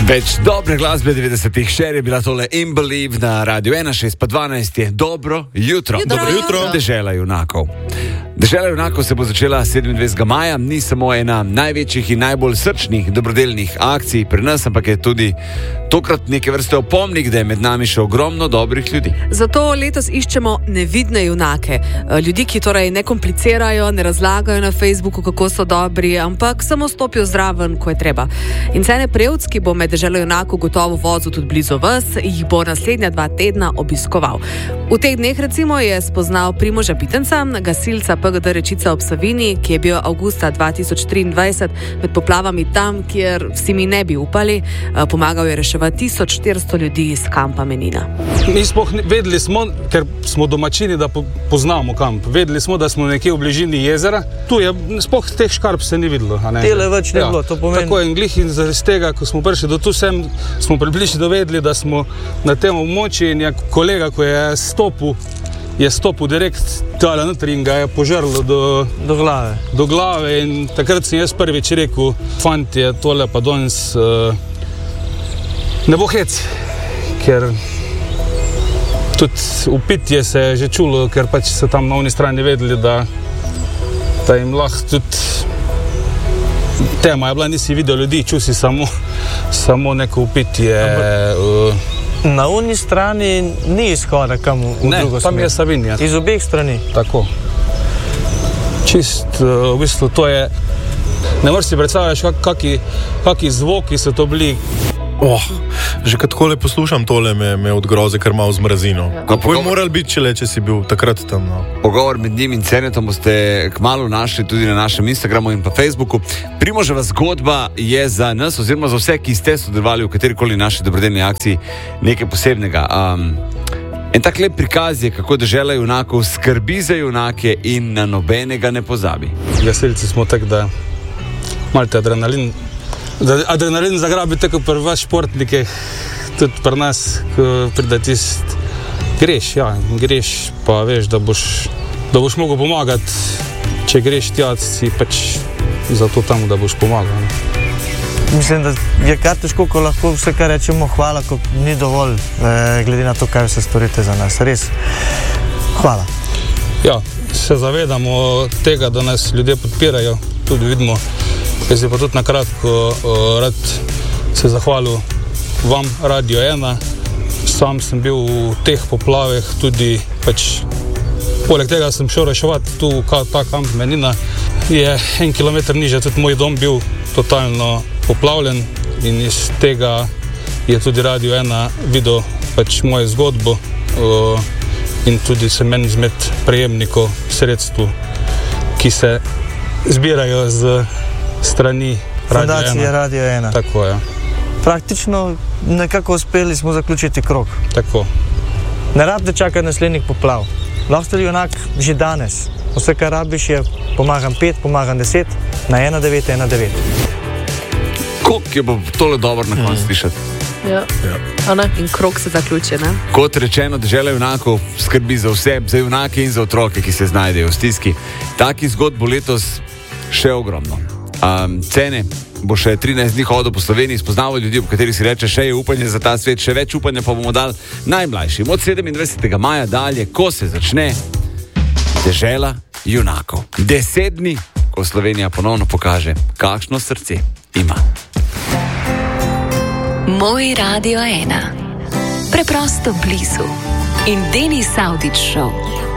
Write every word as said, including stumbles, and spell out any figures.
Več dobre glasbe devetdesetih, še je bila tole In Believe na Radio ena šest pa dvanajst je dobro jutro. jutro. Dobro jutro. Dežela junakov. Dežela junakov se bo začela sedemindvajsetega maja, ni samo ena največjih in najbolj srčnih dobrodelnih akcij pri nas, ampak je tudi tokrat neke vrste opomnik, da je med nami še ogromno dobrih ljudi. Zato letos iščemo nevidne junake. Ljudi, ki torej ne komplicirajo, ne razlagajo na Facebooku, kako so dobri, ampak samo stopijo zraven, ko je treba. In Cene Prevc, ki bo med Deželo junakov gotovo vozil tudi blizu vas, jih bo naslednja dva tedna obiskoval. V teh dneh recimo je spoznal Primoža Bitenca, gasilca P G D Rečica ob Savinji, ki je bil avgusta dva tisoč triindvajset med poplavami tam, kjer vsi mi ne bi upali. Pomagal je reševati tisoč štiristo ljudi iz kampa Menina. Mi smo vedeli smo, ker smo domačini, da poznamo kamp. Vedeli smo, da smo nekje v bližini jezera. Tu je, spoh teh škarp se ni videlo. Tele več ne ja. bilo, to pomeni. Tako je in glih in zaradi tega, ko smo prišli do tu sem, smo približno dovedli, da smo na tem območju in je kolega, ko je stopil, je stopil direkt tale notri in ga je požrlo do, do glave. Do glave in takrat sem jaz prvič rekel, fantje, tole pa danes uh, ne bo hec, ker tudi upitje se je že čulo, ker pač so tam na oni strani vedeli, da, da jim lahko tudi tema je bila, nisi videl ljudi, čul si samo, samo neko upitje. Uh, Na oni strani ni izhoda kam v ne, drugo smer. Ne, tam je Savinja. Iz obeh strani. Tako. Čist, uh, v bistvu to je, ne moreš si predstavljaš, kak, kaki, kaki zvoki so to bili. Oh, že kad takole poslušam tole, me, me od groze kar malo zmrazino. Ja. Kako je moral biti čele, če si bil takrat tam? No? Pogovor med njim in Cenetom boste kmalu našli tudi na našem Instagramu in pa Facebooku. Primoževa zgodba je za nas, oziroma za vse, ki ste sodelovali v katerikoli naši dobrodelni akciji, nekaj posebnega. Um, en tak lep prikaz je, kako Dežela junakov skrbi za junake in na nobenega ne pozabi. Gasilci smo tak, da malite adrenalin Da adrenalin zagrabi tako pri vas športnike, tudi pri nas, ko pride tist, greš, ja, greš, pa veš, da boš, da boš mogel pomagati, če greš tja, si pač zato tam, da boš pomagal. Ne? Mislim, da je kar težko, ko lahko vse, kar rečemo hvala, ko ni dovolj, eh, glede na to, kaj se storite za nas. Res, hvala. Ja, se zavedamo tega, da nas ljudje podpirajo, tudi vidimo. Jaz bi pa tudi nakratko uh, rad se zahvalil vam, Radio ena. Sam sem bil v teh poplavah, tudi pač poleg tega sem šel reševati tu, ta kamp Menina. Je en kilometer niže, tudi moj dom bil totalno poplavljen in iz tega je tudi Radio ena videl pač mojo zgodbo uh, in tudi sem en izmed prejemnikov sredstv, ki se zbirajo z strani Fundacije Radio ena. Tako je. Praktično nekako uspeli smo zaključiti krog. Tako. Ne rabite čakati naslednjih poplav. Lahko ste junak že danes. Vse, kar rabiš, je pomagam pet, pomagam deset, na ena devet ena devet. Koliko je bo tole dobro na koncu slišati? Ja. Ja. In krog se zaključi, ne? Kot rečeno, Dežela junakov skrbi za vse, za junake in za otroke, ki se znajdejo v stiski. Taki zgodb bo letos še ogromno. Um, Cene bo še trinajst dni hodil po Sloveniji, spoznaval ljudi, v katerih si reče, še je upanje za ta svet, še več upanja pa bomo dali najmlajšim. Od sedemindvajsetega maja dalje, ko se začne Dežela junakov. Deset dni, ko Slovenija ponovno pokaže, kakšno srce ima. Moj Radio ena. Preprosto blizu. In Denis Avdić Show.